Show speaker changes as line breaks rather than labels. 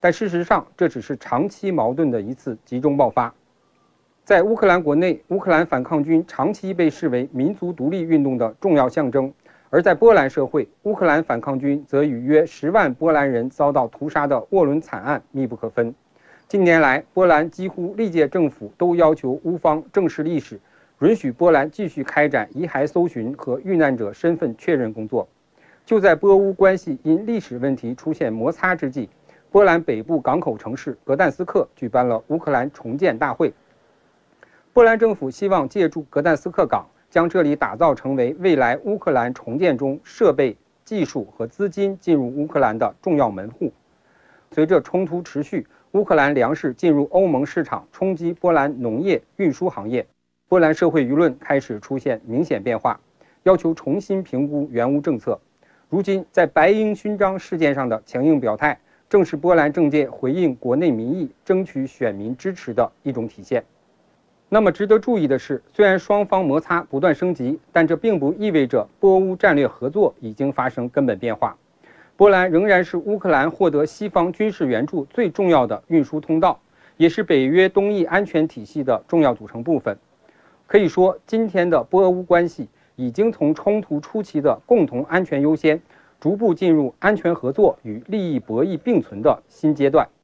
但事实上，这只是长期矛盾的一次集中爆发。在乌克兰国内，乌克兰反抗军长期被视为民族独立运动的重要象征，而在波兰社会，乌克兰反抗军则与约10万波兰人遭到屠杀的沃伦惨案密不可分。近年来，波兰几乎历届政府都要求乌方正视历史，允许波兰继续开展遗骸搜寻和遇难者身份确认工作。就在波乌关系因历史问题出现摩擦之际，波兰北部港口城市格但斯克举办了乌克兰重建大会。波兰政府希望借助格但斯克港，将这里打造成为未来乌克兰重建中设备、技术和资金进入乌克兰的重要门户。随着冲突持续，乌克兰粮食进入欧盟市场，冲击波兰农业、运输行业。波兰社会舆论开始出现明显变化，要求重新评估援乌政策。如今，在白鹰勋章事件上的强硬表态，正是波兰政界回应国内民意、争取选民支持的一种体现。那么值得注意的是，虽然双方摩擦不断升级，但这并不意味着波乌战略合作已经发生根本变化。波兰仍然是乌克兰获得西方军事援助最重要的运输通道，也是北约东翼安全体系的重要组成部分。可以说，今天的波乌关系已经从冲突初期的共同安全优先，逐步进入安全合作与利益博弈并存的新阶段。